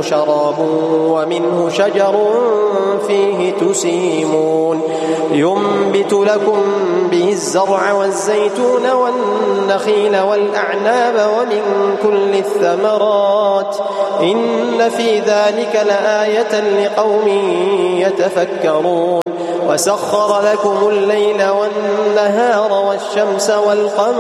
شراب ومنه شجر فيه تسيمون ينبت لكم به الزرع والزيتون والنخيل والأعناب ومن كل الثمرات إن في ذلك لآية لقوم يتفكرون وسخر لكم الليل والنهار والشمس والقمر